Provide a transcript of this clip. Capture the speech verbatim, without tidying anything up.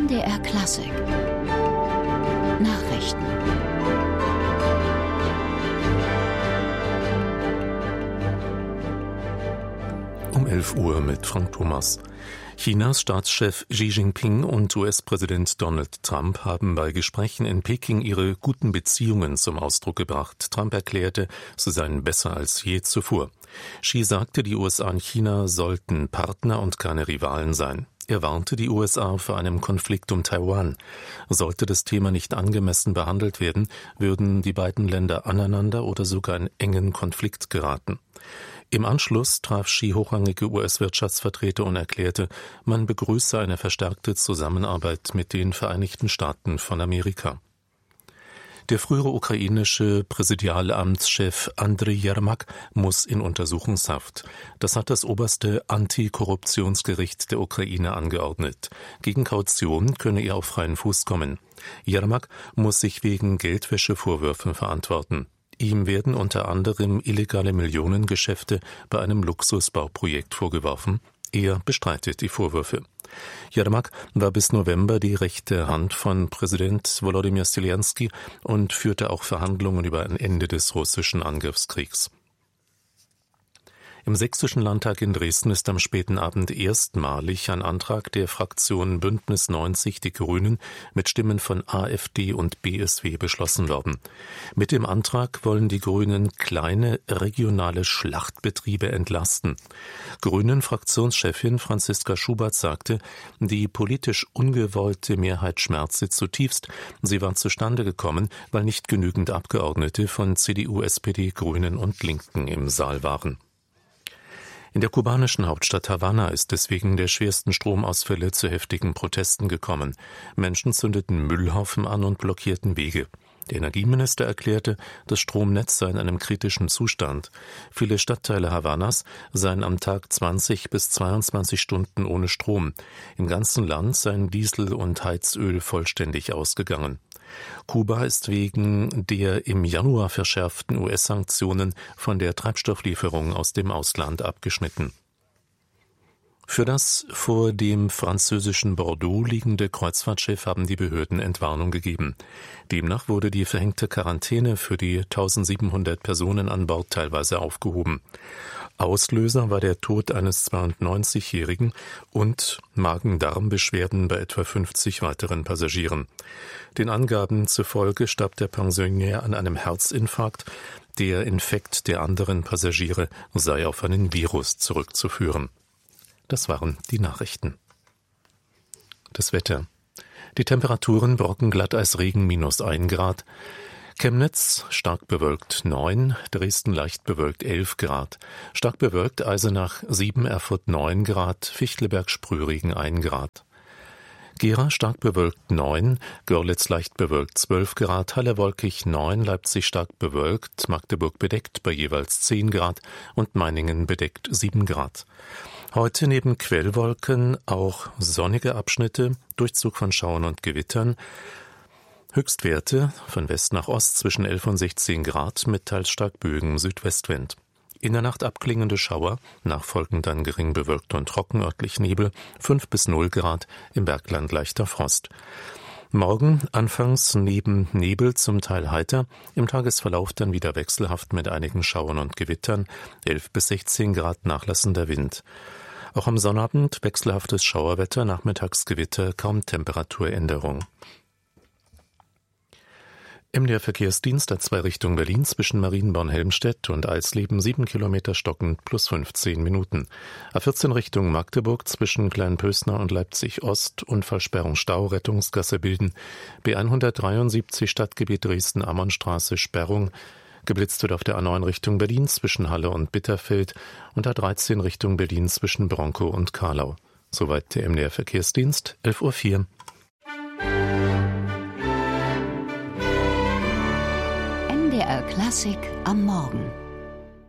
D R Klassik Nachrichten. Um elf Uhr mit Frank Thomas. Chinas Staatschef Xi Jinping und U S-Präsident Donald Trump haben bei Gesprächen in Peking ihre guten Beziehungen zum Ausdruck gebracht. Trump erklärte, sie seien besser als je zuvor. Xi sagte, die U S A und China sollten Partner und keine Rivalen sein. Er warnte die U S A vor einem Konflikt um Taiwan. Sollte das Thema nicht angemessen behandelt werden, würden die beiden Länder aneinander oder sogar in engen Konflikt geraten. Im Anschluss traf Xi hochrangige U S-Wirtschaftsvertreter und erklärte, man begrüße eine verstärkte Zusammenarbeit mit den Vereinigten Staaten von Amerika. Der frühere ukrainische Präsidialamtschef Andriy Jermak muss in Untersuchungshaft. Das hat das oberste Antikorruptionsgericht der Ukraine angeordnet. Gegen Kaution könne er auf freien Fuß kommen. Jermak muss sich wegen Geldwäschevorwürfen verantworten. Ihm werden unter anderem illegale Millionengeschäfte bei einem Luxusbauprojekt vorgeworfen. Er bestreitet die Vorwürfe. Jermak war bis November die rechte Hand von Präsident Volodymyr Zelensky und führte auch Verhandlungen über ein Ende des russischen Angriffskriegs. Im Sächsischen Landtag in Dresden ist am späten Abend erstmalig ein Antrag der Fraktion Bündnis neunzig Die Grünen mit Stimmen von AfD und B S W beschlossen worden. Mit dem Antrag wollen die Grünen kleine regionale Schlachtbetriebe entlasten. Grünen-Fraktionschefin Franziska Schubert sagte, die politisch ungewollte Mehrheit schmerze zutiefst. Sie war zustande gekommen, weil nicht genügend Abgeordnete von C D U, S P D, Grünen und Linken im Saal waren. In der kubanischen Hauptstadt Havanna ist es wegen der schwersten Stromausfälle zu heftigen Protesten gekommen. Menschen zündeten Müllhaufen an und blockierten Wege. Der Energieminister erklärte, das Stromnetz sei in einem kritischen Zustand. Viele Stadtteile Havannas seien am Tag zwanzig bis zweiundzwanzig Stunden ohne Strom. Im ganzen Land seien Diesel und Heizöl vollständig ausgegangen. Kuba ist wegen der im Januar verschärften U S-Sanktionen von der Treibstofflieferung aus dem Ausland abgeschnitten. Für das vor dem französischen Bordeaux liegende Kreuzfahrtschiff haben die Behörden Entwarnung gegeben. Demnach wurde die verhängte Quarantäne für die eintausendsiebenhundert Personen an Bord teilweise aufgehoben. Auslöser war der Tod eines zweiundneunzigjährigen und Magen-Darm-Beschwerden bei etwa fünfzig weiteren Passagieren. Den Angaben zufolge starb der Pensionär an einem Herzinfarkt. Der Infekt der anderen Passagiere sei auf einen Virus zurückzuführen. Das waren die Nachrichten. Das Wetter. Die Temperaturen Brocken, Glatteis, Regen minus ein Grad. Chemnitz stark bewölkt neun, Dresden leicht bewölkt elf Grad. Stark bewölkt Eisenach sieben, Erfurt neun Grad, Fichtelberg Sprühregen ein Grad. Gera stark bewölkt neun, Görlitz leicht bewölkt zwölf Grad, Halle wolkig neun, Leipzig stark bewölkt, Magdeburg bedeckt bei jeweils zehn Grad und Meiningen bedeckt sieben Grad. Heute neben Quellwolken auch sonnige Abschnitte, Durchzug von Schauern und Gewittern. Höchstwerte von West nach Ost zwischen elf und sechzehn Grad mit teils stark Bögen Südwestwind. In der Nacht abklingende Schauer, nachfolgend dann gering bewölkt und trocken, örtlich Nebel, fünf bis null Grad, im Bergland leichter Frost. Morgen anfangs neben Nebel zum Teil heiter, im Tagesverlauf dann wieder wechselhaft mit einigen Schauern und Gewittern, elf bis sechzehn Grad nachlassender Wind. Auch am Sonnabend wechselhaftes Schauerwetter, nachmittags Gewitter, kaum Temperaturänderung. M D R-Verkehrsdienst hat zwei Richtung Berlin zwischen Marienborn-Helmstedt und Eisleben sieben Kilometer stockend plus fünfzehn Minuten. A vierzehn Richtung Magdeburg zwischen Kleinpösner und Leipzig-Ost Unfallsperrung Stau, Rettungsgasse bilden. B hundertdreiundsiebzig Stadtgebiet Dresden-Ammonstraße Sperrung. Geblitzt wird auf der A neun Richtung Berlin zwischen Halle und Bitterfeld und A dreizehn Richtung Berlin zwischen Bronkow und Karlau. Soweit der M D R-Verkehrsdienst, elf Uhr vier. M D R Klassik am Morgen.